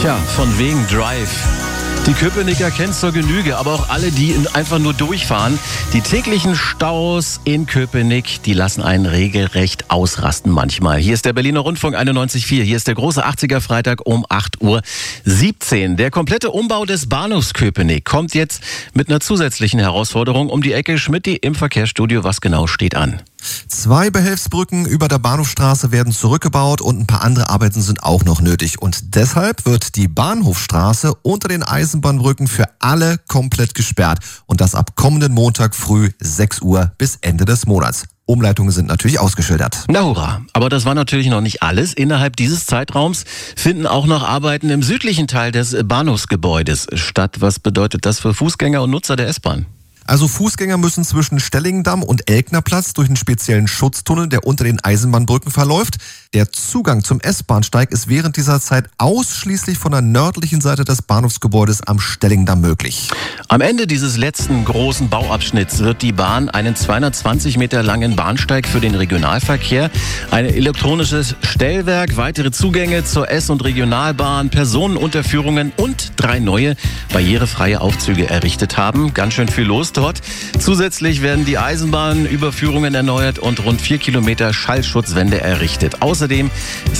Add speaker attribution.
Speaker 1: Tja, von wegen Drive. Die Köpenicker kennt's zur Genüge, aber auch alle, die einfach nur durchfahren. Die täglichen Staus in Köpenick, die lassen einen regelrecht ausrasten manchmal. Hier ist der Berliner Rundfunk 91.4. Hier ist der große 80er Freitag um 8:17 Uhr. Der komplette Umbau des Bahnhofs Köpenick kommt jetzt mit einer zusätzlichen Herausforderung um die Ecke. Schmidti im Verkehrsstudio, was genau steht an?
Speaker 2: 2 Behelfsbrücken über der Bahnhofstraße werden zurückgebaut und ein paar andere Arbeiten sind auch noch nötig. Und deshalb wird die Bahnhofstraße unter den Eisenbahnbrücken für alle komplett gesperrt. Und das ab kommenden Montag früh 6 Uhr bis Ende des Monats. Umleitungen sind natürlich ausgeschildert.
Speaker 1: Na hurra, aber das war natürlich noch nicht alles. Innerhalb dieses Zeitraums finden auch noch Arbeiten im südlichen Teil des Bahnhofsgebäudes statt. Was bedeutet das für Fußgänger und Nutzer der S-Bahn?
Speaker 2: Also Fußgänger müssen zwischen Stellingendamm und Elknerplatz durch einen speziellen Schutztunnel, der unter den Eisenbahnbrücken verläuft. Der Zugang zum S-Bahnsteig ist während dieser Zeit ausschließlich von der nördlichen Seite des Bahnhofsgebäudes am Stellingendamm möglich.
Speaker 1: Am Ende dieses letzten großen Bauabschnitts wird die Bahn einen 220 Meter langen Bahnsteig für den Regionalverkehr, ein elektronisches Stellwerk, weitere Zugänge zur S- und Regionalbahn, Personenunterführungen und 3 neue barrierefreie Aufzüge errichtet haben. Ganz schön viel los dort. Zusätzlich werden die Eisenbahnüberführungen erneuert und rund 4 Kilometer Schallschutzwände errichtet. Außerdem